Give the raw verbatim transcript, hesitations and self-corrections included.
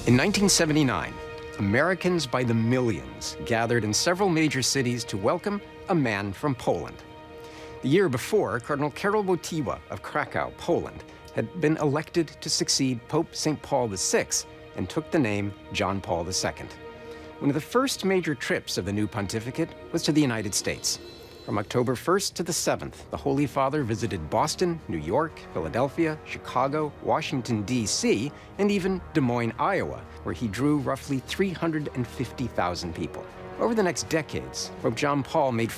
In nineteen seventy-nine, Americans by the millions gathered in several major cities to welcome a man from Poland. The year before, Cardinal Karol Wojtyła of Krakow, Poland, had been elected to succeed Pope Saint Paul the Sixth and took the name John Paul the Second. One of the first major trips of the new pontificate was to the United States. From October first to the seventh, the Holy Father visited Boston, New York, Philadelphia, Chicago, Washington, D C, and even Des Moines, Iowa, where he drew roughly three hundred fifty thousand people. Over the next decades, Pope John Paul made